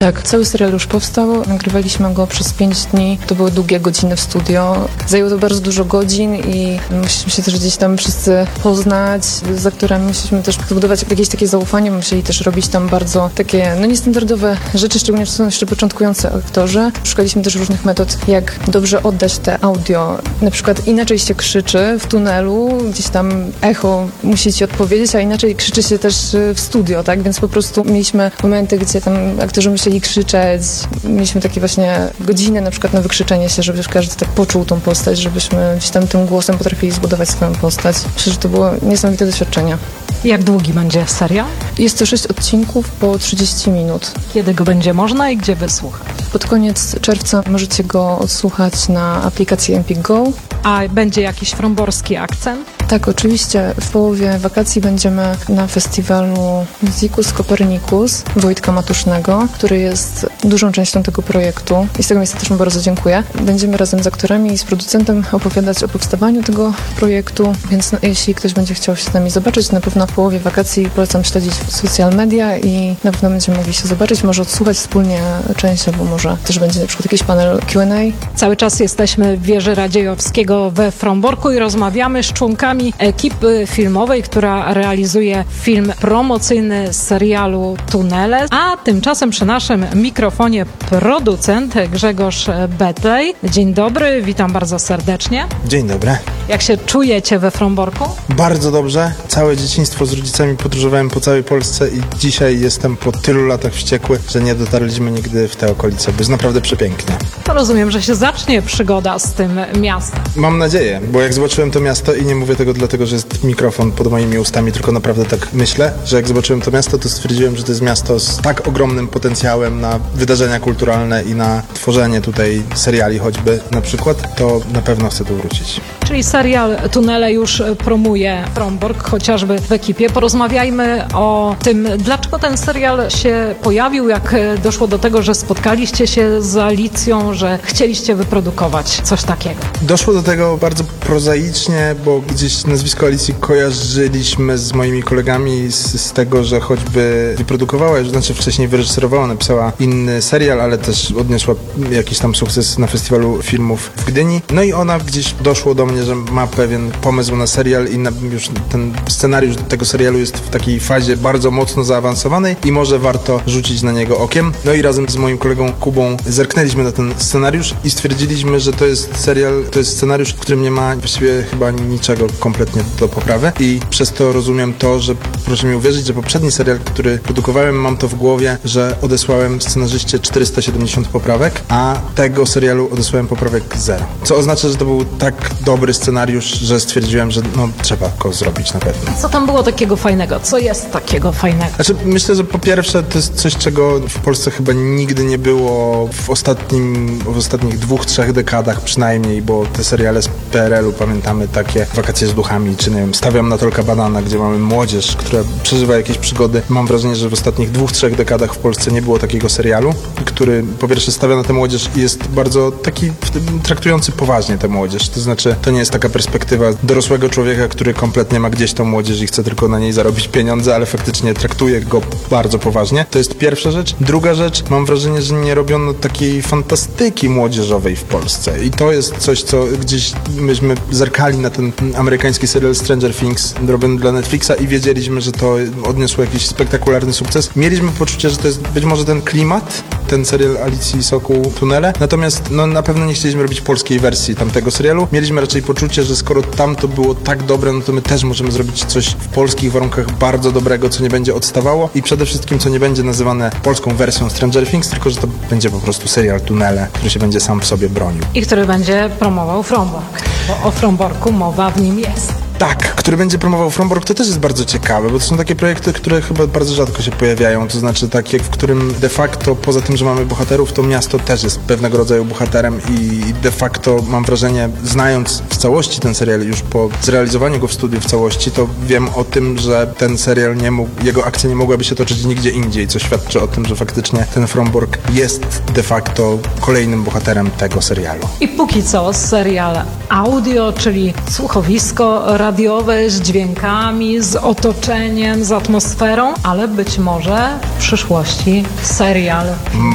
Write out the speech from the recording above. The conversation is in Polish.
Tak, cały serial już powstał. Nagrywaliśmy go przez 5 dni. To były długie godziny w studio. Zajęło to bardzo dużo godzin i musieliśmy się też gdzieś tam wszyscy poznać. Z aktorami musieliśmy też zbudować jakieś takie zaufanie. Musieli też robić tam bardzo takie, niestandardowe rzeczy, szczególnie że są jeszcze początkujący aktorzy. Szukaliśmy też różnych metod, jak dobrze oddać te audio. Na przykład inaczej się krzyczy w tunelu, gdzieś tam echo musi ci odpowiedzieć, a inaczej krzyczy się też w studio, tak? Więc po prostu mieliśmy momenty, gdzie tam aktorzy musieli krzyczeć. Mieliśmy takie właśnie godziny na przykład na wykrzyczenie się, żeby każdy tak poczuł tą postać, żebyśmy gdzieś tam tym głosem potrafili zbudować swoją postać. Myślę, że to było niesamowite doświadczenie. Jak długi będzie serial? Jest to 6 odcinków po 30 minut. Kiedy go będzie można i gdzie wysłuchać? Pod koniec czerwca możecie go odsłuchać na aplikacji Empik Go. A będzie jakiś fromborski akcent? Tak, oczywiście. W połowie wakacji będziemy na festiwalu Musicus Copernicus Wojtka Matusznego, który jest dużą częścią tego projektu i z tego miejsca też mu bardzo dziękuję. Będziemy razem z aktorami i z producentem opowiadać o powstawaniu tego projektu, więc jeśli ktoś będzie chciał się z nami zobaczyć, na pewno w połowie wakacji polecam śledzić social media i na pewno będziemy mogli się zobaczyć, może odsłuchać wspólnie część, albo może też będzie na przykład jakiś panel Q&A. Cały czas jesteśmy w wieży Radziejowskiego we Fromborku i rozmawiamy z członkami ekipy filmowej, która realizuje film promocyjny serialu Tunele, a tymczasem przy naszym mikrofonie producent Grzegorz Betlej. Dzień dobry, witam bardzo serdecznie. Dzień dobry. Jak się czujecie we Fromborku? Bardzo dobrze. Całe dzieciństwo z rodzicami podróżowałem po całej Polsce i dzisiaj jestem po tylu latach wściekły, że nie dotarliśmy nigdy w te okolice, bo jest naprawdę przepięknie. To rozumiem, że się zacznie przygoda z tym miastem. Mam nadzieję, bo jak zobaczyłem to miasto i nie mówię tego dlatego, że jest mikrofon pod moimi ustami, tylko naprawdę tak myślę, że jak zobaczyłem to miasto, to stwierdziłem, że to jest miasto z tak ogromnym potencjałem na wydarzenia kulturalne i na tworzenie tutaj seriali choćby na przykład, to na pewno chcę tu wrócić. Czyli serial Tunele już promuje Frombork, chociażby w ekipie. Porozmawiajmy o tym, dlaczego ten serial się pojawił, jak doszło do tego, że spotkaliście się z Alicją, że chcieliście wyprodukować coś takiego. Doszło do tego bardzo prozaicznie, bo gdzieś nazwisko Alicji kojarzyliśmy z moimi kolegami z tego, że choćby wyprodukowała, znaczy wcześniej wyreżyserowała, napisała inny serial, ale też odniosła jakiś tam sukces na festiwalu filmów w Gdyni. No i ona gdzieś doszło do mnie, że ma pewien pomysł na serial i już ten scenariusz do tego serialu jest w takiej fazie bardzo mocno zaawansowanej i może warto rzucić na niego okiem. No i razem z moim kolegą Kubą zerknęliśmy na ten scenariusz i stwierdziliśmy, że to jest serial, to jest scenariusz, w którym nie ma właściwie chyba niczego kompletnie do poprawy i przez to rozumiem to, że proszę mi uwierzyć, że poprzedni serial, który produkowałem, mam to w głowie, że odesłałem scenarzyście 470 poprawek, a tego serialu odesłałem poprawek 0. Co oznacza, że to był tak dobry scenariusz, że stwierdziłem, że trzeba go zrobić na pewno. Co tam było takiego fajnego? Co jest takiego fajnego? Znaczy, myślę, że po pierwsze to jest coś, czego w Polsce chyba nigdy nie było w ostatnich 2-3 dekadach przynajmniej, bo te seriale z PRL-u pamiętamy, takie Wakacje z duchami, czy nie wiem, Stawiam na Tolka Banana, gdzie mamy młodzież, która przeżywa jakieś przygody. Mam wrażenie, że w ostatnich 2-3 dekadach w Polsce nie było takiego serialu, który po pierwsze stawia na tę młodzież i jest bardzo taki traktujący poważnie tę młodzież. To znaczy, to nie jest taka perspektywa dorosłego człowieka, który kompletnie ma gdzieś tą młodzież i chce tylko na niej zarobić pieniądze, ale faktycznie traktuje go bardzo poważnie. To jest pierwsza rzecz. Druga rzecz, mam wrażenie, że nie robiono takiej fantastyki młodzieżowej w Polsce i to jest coś, co gdzieś myśmy zerkali na ten amerykański serial Stranger Things robiony dla Netflixa i wiedzieliśmy, że to odniosło jakiś spektakularny sukces. Mieliśmy poczucie, że to jest być może ten klimat, ten serial Alicji Sokół Tunele, natomiast na pewno nie chcieliśmy robić polskiej wersji tamtego serialu. Mieliśmy raczej poczucie, że skoro tam to było tak dobre, no to my też możemy zrobić coś w polskich warunkach bardzo dobrego, co nie będzie odstawało i przede wszystkim, co nie będzie nazywane polską wersją Stranger Things, tylko że to będzie po prostu serial Tunele, który się będzie sam w sobie bronił. I który będzie promował Frombork, bo o Fromborku mowa w nim jest. Tak, który będzie promował Frombork, to też jest bardzo ciekawe, bo to są takie projekty, które chyba bardzo rzadko się pojawiają, to znaczy takie, w którym de facto poza tym, że mamy bohaterów, to miasto też jest pewnego rodzaju bohaterem i de facto mam wrażenie, znając w całości ten serial już po zrealizowaniu go w studiu w całości, to wiem o tym, że ten serial jego akcja nie mogłaby się toczyć nigdzie indziej, co świadczy o tym, że faktycznie ten Frombork jest de facto kolejnym bohaterem tego serialu. I póki co serial audio, czyli słuchowisko radiowe z dźwiękami, z otoczeniem, z atmosferą, ale być może w przyszłości serial